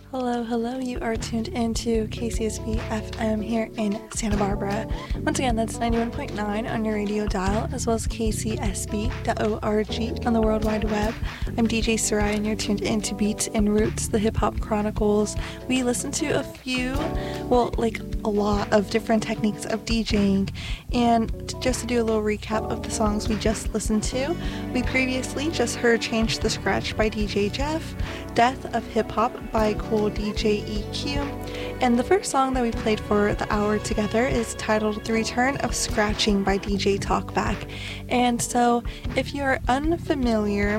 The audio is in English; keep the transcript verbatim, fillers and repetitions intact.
Hello, hello. You are tuned into K C S B F M here in Santa Barbara. Once again, that's ninety-one point nine on your radio dial, as well as k c s b dot org on the World Wide Web. I'm D J Sarai, and you're tuned into Beats and Roots, the Hip Hop Chronicles. We listen to a few, well, like a lot of different techniques of DJing, and just to do a little recap of the songs we just listened to, we previously just heard Change the Scratch by D J Jeff, Death of Hip Hop by Cool D J E Q, and the first song that we played for the hour together is titled The Return of Scratching by D J Talkback. And so if you're unfamiliar